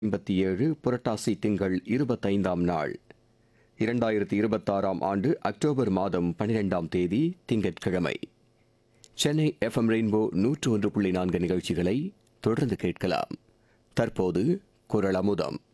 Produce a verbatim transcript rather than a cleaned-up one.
ஐம்பத்தி ஏழு புரட்டாசி திங்கள் இருபத்தைந்தாம் நாள் இரண்டாயிரத்தி இருபத்தாறாம் ஆண்டு அக்டோபர் மாதம் பனிரெண்டாம் தேதி திங்கட்கிழமை. சென்னை எஃப்எம் ரெயின்போ நூற்று ஒன்று புள்ளி நான்கு நிகழ்ச்சிகளை தொடர்ந்து கேட்கலாம். தற்போது குரல் அமுதம்.